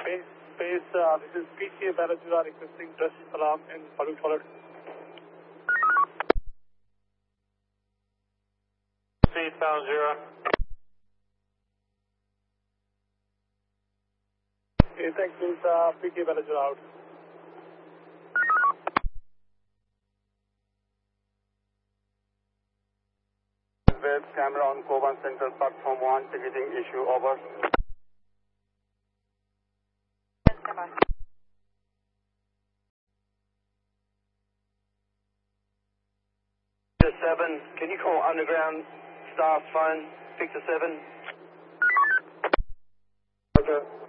This is PCA Balajura requesting dress alarm in public toilet. Eastbound 0. Okay, thanks, please. PK Balajura out. Web camera on Koban Central Platform 1, ticketing issue over. 7, can you call underground staff phone, Victor 7? Okay.